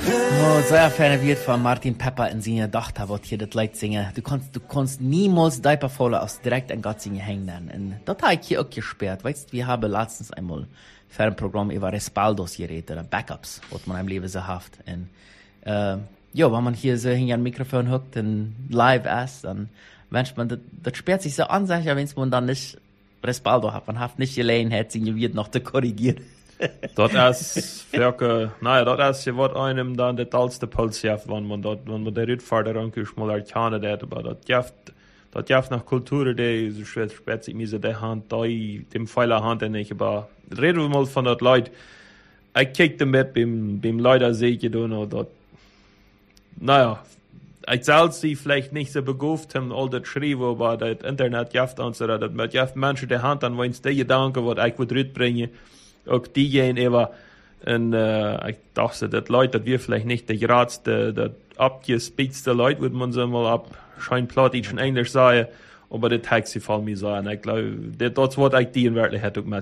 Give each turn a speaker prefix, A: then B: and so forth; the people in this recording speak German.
A: Oh, sehr Fan wird von Martin Pepper in seiner Tochter, was hier das Lied singen. Du kannst niemals Diaper voll aus direkt an Gott singen hängen. Und das habe ich hier auch gesperrt. Weißt du, wir haben letztens einmal für ein Programm über Respaldos geredet, oder Backups, was man im Leben so hat. Und, ja, wenn man hier so hinter ein Mikrofon hockt und live ist, dann wünscht man, das sperrt sich so an, sag ich, wenn man dann nicht Respaldo hat. Man hat nicht Gelegenheit, sich wird noch zu korrigieren.
B: Dat is welke, dat is je wat einem dan de talste puls jeft, wenn man der Rüdfahrt rankisch mal erkennen dat, aber dat jeft nach Kultur, der so spät sich mir so der Hand, dem Pfeiler Hand nicht, aber reden wir mal von dat Leid. Ich kickte mit beim Leider Säge und dort, ich selbst sie vielleicht nicht so begufft haben, all das schrieben, aber das Internet jeft uns, oder das mit jeft Menschen der Hand an, wenn es die Gedanken, was ich würde rüberbringen, auch diejenigen aber ich dachte, dass Leute, dass wir vielleicht nicht der geradste, der abgespitzte Leute, würde man so mal scheinplatt in Englisch sagen, aber das hat sie von mir sagen. Ich glaube, das Wort ich die in Wirklichkeit auch